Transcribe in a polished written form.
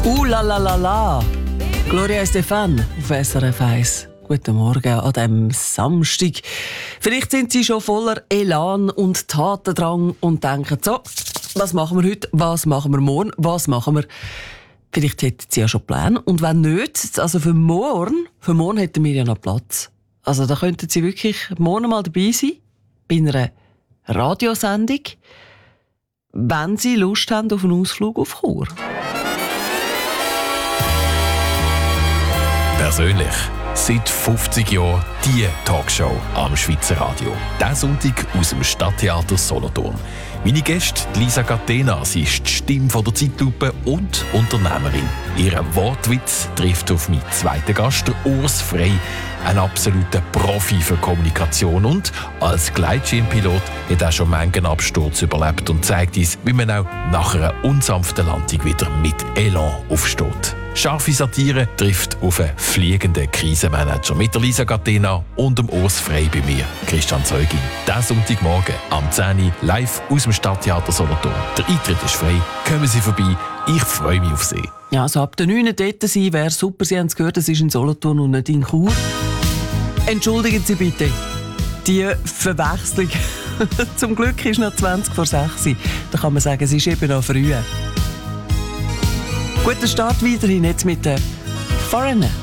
La la la la. Gloria Estefan auf SRF 1. Guten Morgen an diesem Samstag. Vielleicht sind Sie schon voller Elan und Tatendrang und denken so, was machen wir heute, was machen wir morgen, was machen wir... Vielleicht hätten Sie ja schon Pläne. Und wenn nicht, also für morgen hätten wir ja noch Platz. Also da könnten Sie wirklich morgen mal dabei sein, bei einer Radiosendung, wenn Sie Lust haben auf einen Ausflug auf Chur. Persönlich. Seit 50 Jahren die Talkshow am Schweizer Radio. Diesen Sonntag aus dem Stadttheater Solothurn. Meine Gäste, Lisa Catena, sie ist die Stimme von der Zeitlupe und Unternehmerin. Ihr Wortwitz trifft auf meinen zweiten Gast, der Urs Frey, ein absoluter Profi für Kommunikation und als Gleitschirmpilot hat er schon manchen Absturz überlebt und zeigt uns, wie man auch nach einer unsanften Landung wieder mit Elan aufsteht. Scharfe Satire trifft auf einen fliegenden Krisenmanager mit der Lisa Catena und dem Urs Frey bei mir, Christian Zeugin. Diesen Sonntagmorgen am 10 Uhr live aus dem Stadttheater Solothurn. Der Eintritt ist frei. Kommen Sie vorbei. Ich freue mich auf Sie. Ja, also ab der 9. dort sein wäre super. Sie haben es gehört, es ist in Solothurn und nicht in Chur. Entschuldigen Sie bitte die Verwechslung. Zum Glück ist noch 20 vor 6 Uhr. Da kann man sagen, es ist eben noch früh. Guter Start weiterhin jetzt mit den Foreigner.